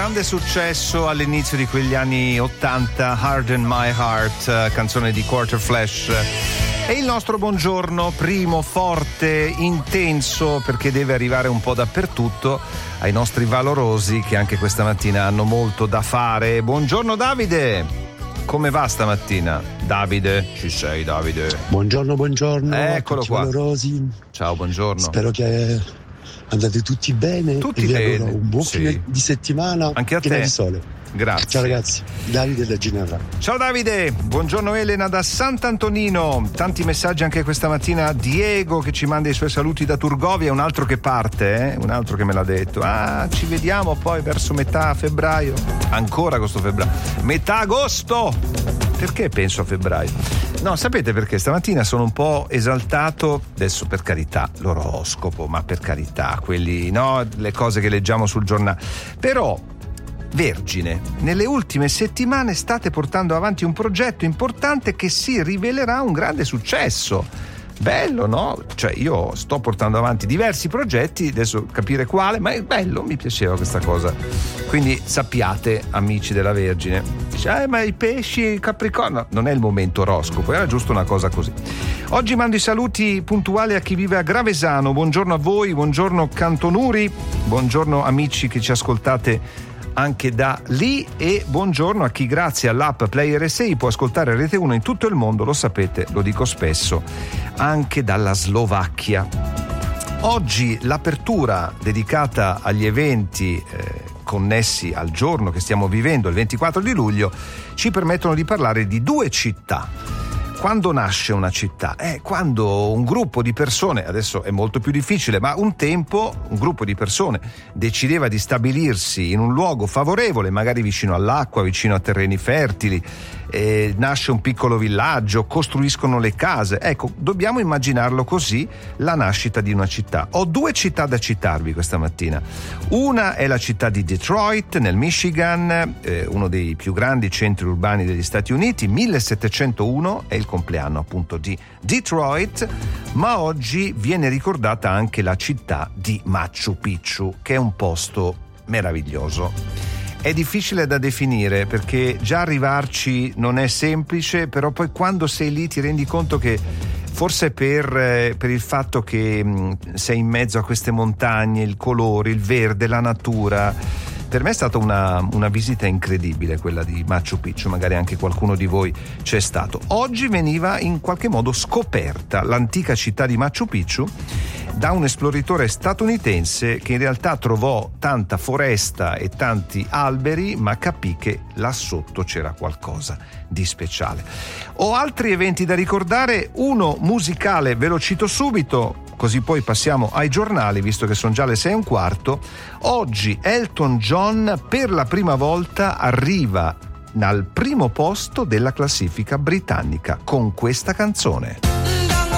grande successo all'inizio di quegli anni 80, Harden My Heart, canzone di Quarter Flash. E il nostro buongiorno, primo, forte, intenso, perché deve arrivare un po' dappertutto, ai nostri valorosi che anche questa mattina hanno molto da fare. Buongiorno Davide, come va stamattina? Davide, ci sei Davide? Buongiorno, eccolo a tutti qua. valorosi. Ciao, buongiorno. Spero che andate tutti bene. Tutti e vi bene, auguro un buon sì. fine di settimana, anche a piena te di sole. Grazie. Ciao ragazzi, Davide da Ginevra. Ciao Davide, buongiorno Elena da Sant'Antonino, tanti messaggi anche questa mattina. Diego che ci manda i suoi saluti da Turgovia, un altro che parte, un altro che me l'ha detto. Ci vediamo poi verso metà febbraio, ancora questo febbraio, metà agosto. Perché penso a febbraio? No, sapete perché? Stamattina sono un po' esaltato, adesso per carità, l'oroscopo, ma per carità, quelli, no, le cose che leggiamo sul giornale. Però Vergine, nelle ultime settimane state portando avanti un progetto importante che si rivelerà un grande successo. Bello, no? Cioè io sto portando avanti diversi progetti, adesso capire quale, ma è bello, mi piaceva questa cosa. Quindi sappiate, amici della Vergine, dice, ma i pesci, il Capricorno, non è il momento oroscopo, era giusto una cosa così. Oggi mando i saluti puntuali a chi vive a Gravesano, buongiorno a voi, buongiorno Cantonuri, buongiorno amici che ci ascoltate anche da lì e buongiorno a chi grazie all'app Play RSI può ascoltare Rete 1 in tutto il mondo, lo sapete, lo dico spesso, anche dalla Slovacchia. Oggi l'apertura dedicata agli eventi connessi al giorno che stiamo vivendo, il 24 di luglio, ci permettono di parlare di due città. Quando nasce una città? Quando un gruppo di persone, adesso è molto più difficile, ma un tempo un gruppo di persone decideva di stabilirsi in un luogo favorevole, magari vicino all'acqua, vicino a terreni fertili, nasce un piccolo villaggio, costruiscono le case. Ecco, dobbiamo immaginarlo così, la nascita di una città. Ho due città da citarvi questa mattina. Una è la città di Detroit, nel Michigan, uno dei più grandi centri urbani degli Stati Uniti, 1701, è il compleanno appunto di Detroit, ma oggi viene ricordata anche la città di Machu Picchu, che è un posto meraviglioso. È difficile da definire perché già arrivarci non è semplice, però poi quando sei lì ti rendi conto che forse per il fatto che sei in mezzo a queste montagne, il colore, il verde, la natura. Per me è stata una visita incredibile quella di Machu Picchu, magari anche qualcuno di voi c'è stato. Oggi veniva in qualche modo scoperta l'antica città di Machu Picchu da un esploratore statunitense che in realtà trovò tanta foresta e tanti alberi, ma capì che là sotto c'era qualcosa di speciale. Ho altri eventi da ricordare, uno musicale, ve lo cito subito, così poi passiamo ai giornali, visto che sono già le 6:15. Oggi Elton John per la prima volta arriva al primo posto della classifica britannica con questa canzone.